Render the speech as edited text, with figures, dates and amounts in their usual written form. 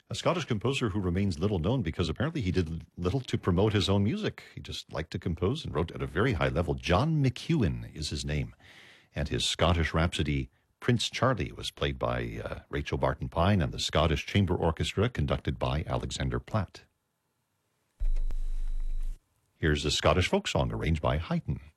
A Scottish composer who remains little known because apparently he did little to promote his own music. He just liked to compose and wrote at a very high level. John McEwen is his name. And his Scottish Rhapsody, Prince Charlie, was played by Rachel Barton Pine and the Scottish Chamber Orchestra, conducted by Alexander Platt. Here's a Scottish folk song arranged by Haydn.